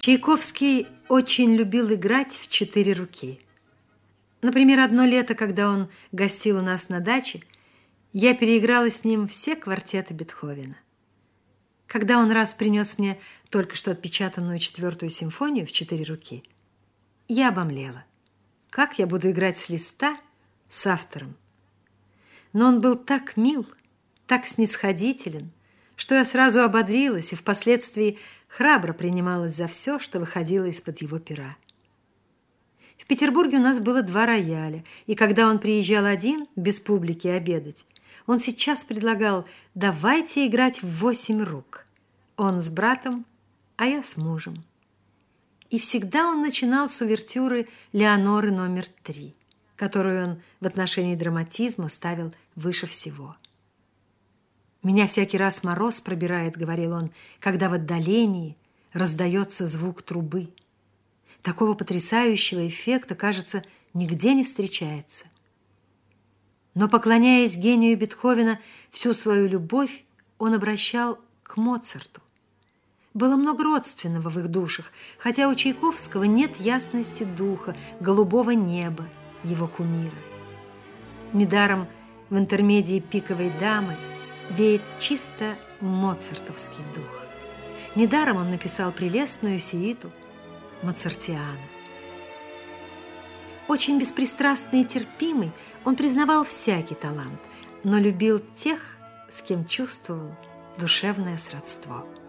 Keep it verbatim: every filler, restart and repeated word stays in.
Чайковский очень любил играть в четыре руки. Например, одно лето, когда он гостил у нас на даче, я переиграла с ним все квартеты Бетховена. Когда он раз принес мне только что отпечатанную четвертую симфонию в четыре руки, я обомлела. Как я буду играть с листа с автором? Но он был так мил, так снисходителен, что я сразу ободрилась и впоследствии храбро принималась за все, что выходило из-под его пера. В Петербурге у нас было два рояля, и когда он приезжал один, без публики, обедать, он сейчас предлагал: давайте играть в восемь рук. Он с братом, а я с мужем. И всегда он начинал с увертюры «Леоноры номер три», которую он в отношении драматизма ставил выше всего. «Меня всякий раз мороз пробирает, — говорил он, — когда в отдалении раздается звук трубы. Такого потрясающего эффекта, кажется, нигде не встречается». Но, поклоняясь гению Бетховена, всю свою любовь он обращал к Моцарту. Было много родственного в их душах, хотя у Чайковского нет ясности духа, голубого неба, его кумира. Недаром в интермедии «Пиковой дамы» веет чисто моцартовский дух. Недаром он написал прелестную сюиту «Моцартиана». Очень беспристрастный и терпимый, он признавал всякий талант, но любил тех, с кем чувствовал душевное сродство.